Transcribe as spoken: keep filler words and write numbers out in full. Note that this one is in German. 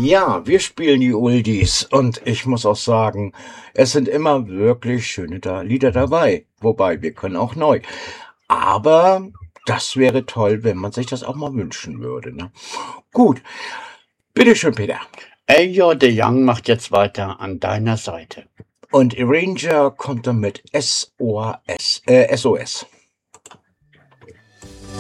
Ja, wir spielen die Oldies und ich muss auch sagen, es sind immer wirklich schöne da Lieder dabei. Wobei, wir können auch neu. Aber das wäre toll, wenn man sich das auch mal wünschen würde. Ne? Gut, bitteschön, Peter. Eljo de Young macht jetzt weiter an deiner Seite. Und Arranger kommt dann mit S O S. Äh, S O S.